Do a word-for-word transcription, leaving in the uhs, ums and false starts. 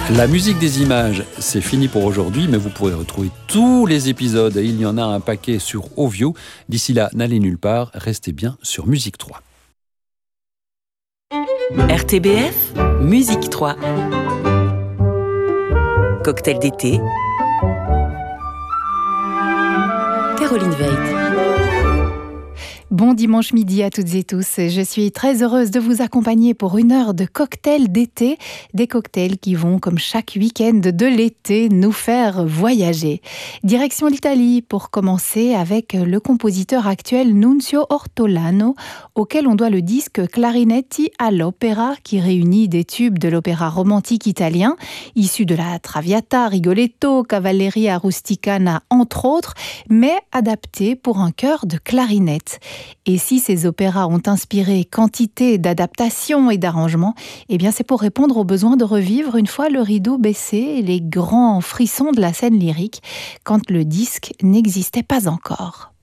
La musique des images, c'est fini pour aujourd'hui, mais vous pourrez retrouver tous les épisodes, et il y en a un paquet sur Ovio. D'ici là, n'allez nulle part, restez bien sur Musique trois. R T B F, Musique trois. Cocktail d'été. Caroline Veit. Bon dimanche midi à toutes et tous. Je suis très heureuse de vous accompagner pour une heure de cocktails d'été. Des cocktails qui vont, comme chaque week-end de l'été, nous faire voyager. Direction l'Italie pour commencer avec le compositeur actuel Nunzio Ortolano, auquel on doit le disque Clarinetti all'Opera, qui réunit des tubes de l'opéra romantique italien, issus de la Traviata, Rigoletto, Cavalleria Rusticana, entre autres, mais adaptés pour un chœur de clarinette. Et si ces opéras ont inspiré quantité d'adaptations et d'arrangements, eh bien c'est pour répondre aux besoins de revivre une fois le rideau baissé et les grands frissons de la scène lyrique, quand le disque n'existait pas encore.